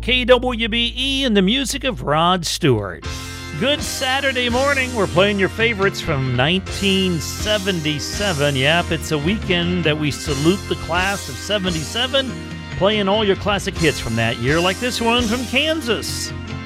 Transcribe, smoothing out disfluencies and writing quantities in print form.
KWBE and the music of Rod Stewart. Good Saturday morning. We're playing your favorites from 1977. Yep, it's a weekend that we salute the class of 77, playing all your classic hits from that year, like this one from Kansas.